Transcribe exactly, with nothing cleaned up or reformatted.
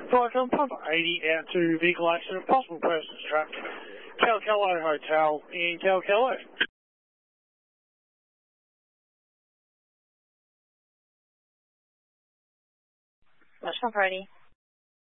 Welcome, Papa eighty out to vehicle accident, possible person's trapped. Kalkallo Hotel in Kalkallo. Welcome, Papa eighty.